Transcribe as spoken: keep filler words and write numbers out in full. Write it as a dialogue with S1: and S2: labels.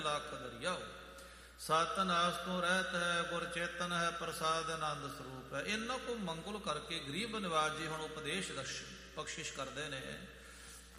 S1: ਲੱਖ ਦਰਿਆਓ। ਸਤਨਾਸ ਤੋਂ ਰਹਿਤ ਹੈ, ਗੁਰ ਚੇਤਨ ਹੈ, ਪ੍ਰਸਾਦ ਆਨੰਦ ਸਰੂਪ ਹੈ। ਇਹਨਾਂ ਕੋ ਮੰਗਲ ਕਰਕੇ ਗਰੀਬ ਨਿਵਾਜ ਜੀ ਹੁਣ ਉਪਦੇਸ਼ ਦਰਸ਼ਨ ਬਖਸ਼ਿਸ਼ ਕਰਦੇ ਨੇ